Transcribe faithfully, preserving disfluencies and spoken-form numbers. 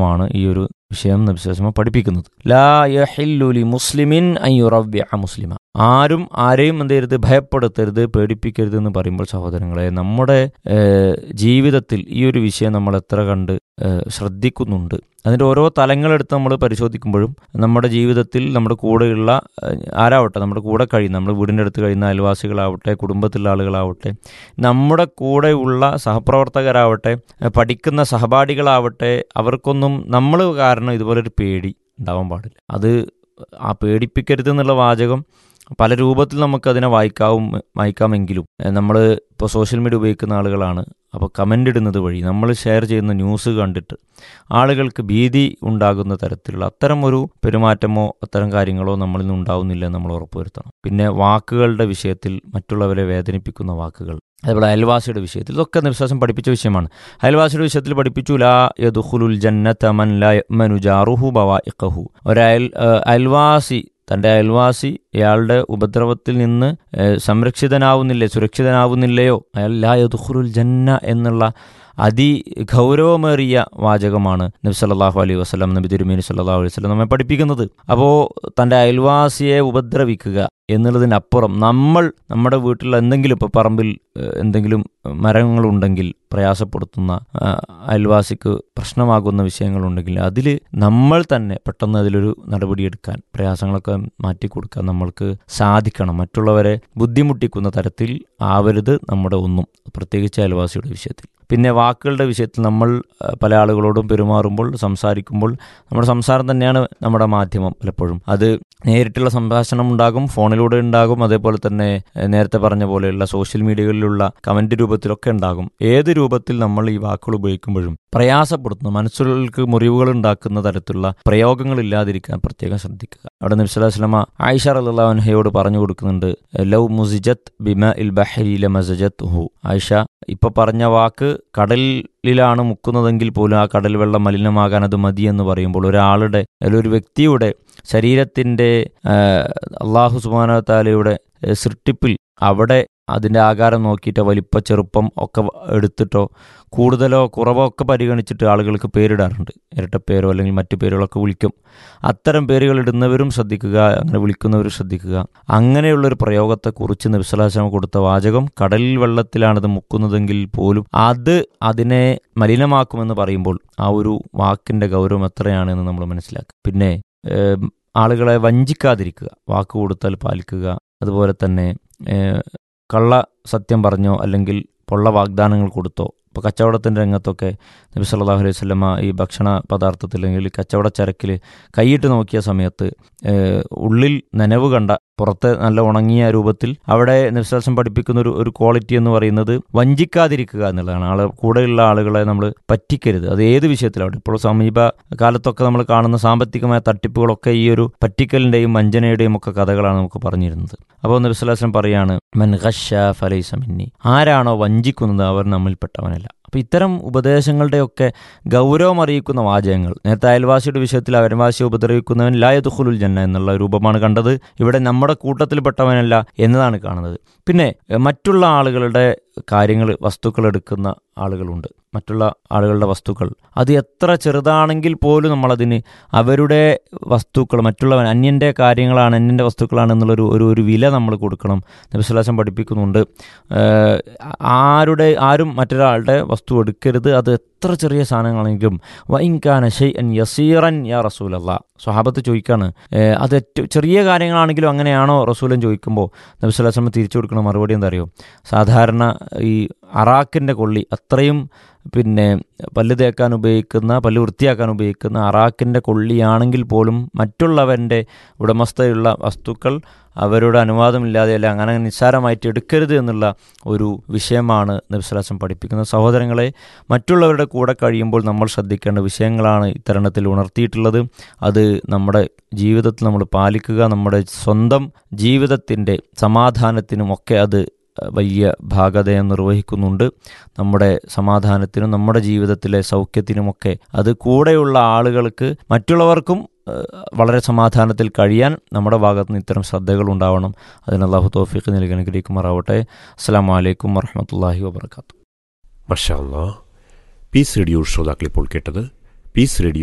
ഭാഗമാണ് ഈ ഒരു വിഷയം നബി സല്ലല്ലാഹു അലൈഹി വസല്ലം പഠിപ്പിക്കുന്നത്. ലാ യഹില്ലു ലി മുസ്ലിമിൻ അൻ യുറവ്വിഅ മുസ്ലിമ. ആരും ആരെയും എന്ത് ചെയ്യരുത്, ഭയപ്പെടുത്തരുത്, പേടിപ്പിക്കരുത് എന്ന് പറയുമ്പോൾ സഹോദരങ്ങളെ, നമ്മുടെ ജീവിതത്തിൽ ഈ ഒരു വിഷയം നമ്മൾ എത്ര കണ്ട് ശ്രദ്ധിക്കുന്നുണ്ട്. അതിൻ്റെ ഓരോ തലങ്ങളെടുത്ത് നമ്മൾ പരിശോധിക്കുമ്പോഴും നമ്മുടെ ജീവിതത്തിൽ നമ്മുടെ കൂടെയുള്ള ആരാവട്ടെ, നമ്മുടെ കൂടെ കഴിയുന്ന, നമ്മുടെ വീടിൻ്റെ അടുത്ത് കഴിയുന്ന അയൽവാസികളാവട്ടെ, കുടുംബത്തിലുള്ള ആളുകളാവട്ടെ, നമ്മുടെ കൂടെയുള്ള സഹപ്രവർത്തകരാവട്ടെ, പഠിക്കുന്ന സഹപാഠികളാവട്ടെ, അവർക്കൊന്നും നമ്മൾ കാരണം ഇതുപോലൊരു പേടി ഉണ്ടാവാൻ പാടില്ല. അത് ആ പേടിപ്പിക്കരുത് എന്നുള്ള വാചകം പല രൂപത്തിൽ നമുക്കതിനെ വായിക്കാവും വായിക്കാമെങ്കിലും നമ്മൾ ഇപ്പോൾ സോഷ്യൽ മീഡിയ ഉപയോഗിക്കുന്ന ആളുകളാണ്. അപ്പോൾ കമൻ്റ് ഇടുന്നത് വഴി നമ്മൾ ഷെയർ ചെയ്യുന്ന ന്യൂസ് കണ്ടിട്ട് ആളുകൾക്ക് ഭീതി ഉണ്ടാകുന്ന തരത്തിലുള്ള അത്തരം ഒരു പെരുമാറ്റമോ അത്തരം കാര്യങ്ങളോ നമ്മളിൽ നിന്ന് ഉണ്ടാവുന്നില്ല എന്ന് നമ്മൾ ഉറപ്പുവരുത്തണം. പിന്നെ വാക്കുകളുടെ വിഷയത്തിൽ മറ്റുള്ളവരെ വേദനിപ്പിക്കുന്ന വാക്കുകൾ, അതേപോലെ അയൽവാസിയുടെ വിഷയത്തിൽ, ഇതൊക്കെ വിശ്വാസം പഠിപ്പിച്ച വിഷയമാണ്. അയൽവാസിയുടെ വിഷയത്തിൽ പഠിപ്പിച്ചു, ലാ യദ്ഖുലുൽ ജന്നത മൻ ലാ യഅ്മനു ജാറുഹു ബവാഇഖഹു. ഒരയൽ അയൽവാസി തൻ്റെ അയൽവാസി ഇയാളുടെ ഉപദ്രവത്തിൽ നിന്ന് സംരക്ഷിതനാവുന്നില്ലേ, സുരക്ഷിതനാവുന്നില്ലയോ, അയാൾ ലാ യദ്ഖുലുൽ ജന്ന എന്നുള്ള അതിഗൗരവമേറിയ വാചകമാണ് നബി സല്ലല്ലാഹു അലൈഹി വസല്ലം, നബി തിരുമേനി സല്ലല്ലാഹു അലൈഹി വസല്ലം നമ്മെ പഠിപ്പിക്കുന്നത്. അപ്പോൾ തൻ്റെ അയൽവാസിയെ ഉപദ്രവിക്കുക എന്നുള്ളതിനപ്പുറം നമ്മൾ നമ്മുടെ വീട്ടിൽ എന്തെങ്കിലും, ഇപ്പോൾ പറമ്പിൽ എന്തെങ്കിലും മരങ്ങളുണ്ടെങ്കിൽ പ്രയാസപ്പെടുത്തുന്ന, അയൽവാസിക്ക് പ്രശ്നമാകുന്ന വിഷയങ്ങളുണ്ടെങ്കിൽ അതിൽ നമ്മൾ തന്നെ പെട്ടെന്ന് അതിലൊരു നടപടിയെടുക്കാൻ, പ്രയാസങ്ങളൊക്കെ മാറ്റിക്കൊടുക്കാൻ നമ്മൾക്ക് സാധിക്കണം. മറ്റുള്ളവരെ ബുദ്ധിമുട്ടിക്കുന്ന തരത്തിൽ ആവരുത് നമ്മുടെ ഒന്നും, പ്രത്യേകിച്ച് അയൽവാസിയുടെ വിഷയത്തിൽ. പിന്നെ വാക്കുകളുടെ വിഷയത്തിൽ നമ്മൾ പല ആളുകളോടും പെരുമാറുമ്പോൾ, സംസാരിക്കുമ്പോൾ, നമ്മുടെ സംസാരം തന്നെയാണ് നമ്മുടെ മാധ്യമം. പലപ്പോഴും അത് നേരിട്ടുള്ള സംഭാഷണം ഉണ്ടാകും, ഫോണിലൂടെ ഉണ്ടാകും, അതേപോലെ തന്നെ നേരത്തെ പറഞ്ഞ പോലെയുള്ള സോഷ്യൽ മീഡിയകളിലുള്ള കമന്റ് രൂപത്തിലൊക്കെ ഉണ്ടാകും. ഏത് രൂപത്തിൽ നമ്മൾ ഈ വാക്കുകൾ ഉപയോഗിക്കുമ്പോഴും പ്രയാസപ്പെടുത്തുന്ന, മനസ്സുകൾക്ക് മുറിവുകൾ ഉണ്ടാക്കുന്ന തരത്തിലുള്ള പ്രയോഗങ്ങൾ ഇല്ലാതിരിക്കാൻ പ്രത്യേകം ശ്രദ്ധിക്കുക. അവിടെ നബി സല്ലല്ലാഹു അലൈഹി വസല്ലം ആയിഷ റളിയല്ലാഹു അൻഹയോട് പറഞ്ഞു കൊടുക്കുന്നുണ്ട്, ലൗ മുസിജത്ത് ബിമഇൽ ബഹരി ലമസജത്ഹു. ആയിഷ, ഇപ്പൊ പറഞ്ഞ വാക്ക് കടലിലാണ് മുക്കുന്നതെങ്കിൽ പോലും ആ കടൽ വെള്ളം മലിനമാകാൻ അത് മതി എന്ന് പറയുമ്പോൾ, ഒരാളുടെ അല്ലെങ്കിൽ ഒരു വ്യക്തിയുടെ ശരീരത്തിൻ്റെ അള്ളാഹു സുബ്ഹാനഹു വ തആലയുടെ സൃഷ്ടിപ്പിൽ അവിടെ അതിൻ്റെ ആകാരം നോക്കിയിട്ടോ വലിപ്പ ചെറുപ്പം ഒക്കെ എടുത്തിട്ടോ കൂടുതലോ കുറവോ ഒക്കെ പരിഗണിച്ചിട്ട് ആളുകൾക്ക് പേരിടാറുണ്ട്. ഇരട്ടപ്പേരോ അല്ലെങ്കിൽ മറ്റു പേരുകളൊക്കെ വിളിക്കും. അത്തരം പേരുകൾ ഇടുന്നവരും ശ്രദ്ധിക്കുക, അങ്ങനെ വിളിക്കുന്നവരും ശ്രദ്ധിക്കുക. അങ്ങനെയുള്ളൊരു പ്രയോഗത്തെക്കുറിച്ച് നബി സല്ലല്ലാഹു അലൈഹി വസല്ലം കൊടുത്ത വാചകം, കടലിൽ വെള്ളത്തിലാണത് മുക്കുന്നതെങ്കിൽ പോലും അത് അതിനെ മലിനമാക്കുമെന്ന് പറയുമ്പോൾ ആ ഒരു വാക്കിൻ്റെ ഗൗരവം എത്രയാണെന്ന് നമ്മൾ മനസ്സിലാക്കുക. പിന്നെ ആളുകളെ വഞ്ചിക്കാതിരിക്കുക, വാക്ക് കൊടുത്താൽ പാലിക്കുക. അതുപോലെ തന്നെ കള്ള സത്യം പറഞ്ഞോ അല്ലെങ്കിൽ പൊള്ള വാഗ്ദാനങ്ങൾ കൊടുത്തോ. ഇപ്പോൾ കച്ചവടത്തിൻ്റെ രംഗത്തൊക്കെ നബി സല്ലല്ലാഹു അലൈഹി വസല്ലമ ഈ ഭക്ഷണ പദാർത്ഥത്തിൽ അല്ലെങ്കിൽ കച്ചവട ചരക്കിൽ കൈയിട്ട് നോക്കിയ സമയത്ത് ഉള്ളിൽ നനവ് കണ്ട, പുറത്ത് നല്ല ഉണങ്ങിയ രൂപത്തിൽ അവിടെ നബി സല്ലല്ലാഹു അലൈഹി വസല്ലം പഠിപ്പിക്കുന്ന ഒരു ഒരു ക്വാളിറ്റി എന്ന് പറയുന്നത് വഞ്ചിക്കാതിരിക്കുക എന്നുള്ളതാണ്. ആളെ കൂടെയുള്ള ആളുകളെ നമ്മൾ പറ്റിക്കരുത്. അത് ഏത് വിഷയത്തിലാവട്ടെ. ഇപ്പോൾ സമീപ കാലത്തൊക്കെ നമ്മൾ കാണുന്ന സാമ്പത്തികമായ തട്ടിപ്പുകളൊക്കെ ഈ ഒരു പറ്റിക്കലിൻ്റെയും വഞ്ചനയുടെയും ഒക്കെ കഥകളാണ് നമുക്ക് പറഞ്ഞിരുന്നത്. അപ്പോൾ നബി സല്ലല്ലാഹു അലൈഹി വസല്ലം പറയാണ്, മൻ ഖശ്ശ ഫലൈസ മിന്നി. ആരാണോ വഞ്ചിക്കുന്നത് അവർ നമ്മിൽപ്പെട്ടവനല്ല. അപ്പോൾ ഇത്തരം ഉപദേശങ്ങളുടെയൊക്കെ ഗൗരവം അറിയിക്കുന്ന വാചകങ്ങൾ. നേരത്തെ അയൽവാസിയുടെ വിഷയത്തിൽ അയൽവാസിയെ ഉപദ്രവിക്കുന്നവൻ ലാ യദ്ഖുലുൽ ജന്ന എന്നുള്ള രൂപമാണ് കണ്ടത്. ഇവിടെ നമ്മുടെ കൂട്ടത്തിൽപ്പെട്ടവനല്ല എന്നതാണ് കാണുന്നത്. പിന്നെ മറ്റുള്ള ആളുകളുടെ കാര്യങ്ങൾ, വസ്തുക്കൾ എടുക്കുന്ന ആളുകളുണ്ട്. മറ്റുള്ള ആളുകളുടെ വസ്തുക്കൾ അത് എത്ര ചെറുതാണെങ്കിൽ പോലും നമ്മളതിന് അവരുടെ വസ്തുക്കൾ, മറ്റുള്ളവൻ അന്യൻ്റെ കാര്യങ്ങളാണ്, അന്യൻ്റെ വസ്തുക്കളാണ് എന്നുള്ളൊരു ഒരു ഒരു വില നമ്മൾ കൊടുക്കണം. നബി സല്ലല്ലാഹു അലൈഹി വസല്ലം പഠിപ്പിക്കുന്നുണ്ട്, ആരുടെ ആരും മറ്റൊരാളുടെ വസ്തു എടുക്കരുത്, അത് എത്ര ചെറിയ സാധനങ്ങളാണെങ്കിലും. വഇൻകാന ശൈഅൻ യസീറൻ യാ റസൂലല്ലാഹ്. സ്വഹാബത്ത് ചോദിക്കാണ്, അത് ഏറ്റവും ചെറിയ കാര്യങ്ങളാണെങ്കിലും അങ്ങനെയാണോ റസൂലൻ ചോദിക്കുമ്പോൾ നബി സല്ലല്ലാഹു അലൈഹി വസല്ലം തിരിച്ചു കൊടുക്കുന്ന മറുപടി എന്താ അറിയോ? സാധാരണ ഈ അറാക്കിൻ്റെ കൊള്ളി, അത്രയും പിന്നെ പല്ല് തേക്കാൻ ഉപയോഗിക്കുന്ന, പല്ല് വൃത്തിയാക്കാൻ ഉപയോഗിക്കുന്ന അറാക്കിൻ്റെ കൊള്ളിയാണെങ്കിൽ പോലും മറ്റുള്ളവൻ്റെ ഉടമസ്ഥയുള്ള വസ്തുക്കൾ അവരുടെ അനുവാദമില്ലാതെ അല്ല അങ്ങനെ നിസ്സാരമായിട്ട് എടുക്കരുത് എന്നുള്ള ഒരു വിഷയമാണ് നബി സല്ലല്ലാഹു അലൈഹി വസല്ലം പഠിപ്പിക്കുന്നത്. സഹോദരങ്ങളെ, മറ്റുള്ളവരുടെ കൂടെ കഴിയുമ്പോൾ നമ്മൾ ശ്രദ്ധിക്കേണ്ട വിഷയങ്ങളാണ് ഇത്തരണത്തിൽ ഉണർത്തിയിട്ടുള്ളത്. അത് നമ്മുടെ ജീവിതത്തിൽ നമ്മൾ പാലിക്കുക. നമ്മുടെ സ്വന്തം ജീവിതത്തിൻ്റെ സമാധാനത്തിനുമൊക്കെ അത് വലിയ ഭാഗതയം നിർവഹിക്കുന്നുണ്ട്. നമ്മുടെ സമാധാനത്തിനും നമ്മുടെ ജീവിതത്തിലെ സൗഖ്യത്തിനുമൊക്കെ അത് കൂടെയുള്ള ആളുകൾക്ക്, മറ്റുള്ളവർക്കും വളരെ സമാധാനത്തിൽ കഴിയാൻ നമ്മുടെ ഭാഗത്ത് നിന്ന് ഇത്തരം ശ്രദ്ധകൾ ഉണ്ടാവണം. അതിന് അല്ലാഹു തൗഫീഖ് നൽകി അനുഗ്രഹിക്കുമാറാവട്ടെ. അസ്സലാമു അലൈക്കും വറഹ്മത്തുള്ളാഹി വബറകാതുഹു. മാഷാ അല്ലാഹ്. പീസ് റേഡിയോ ശ്രോതാക്കളിപ്പോൾ കേട്ടത് പീസ് റേഡിയോ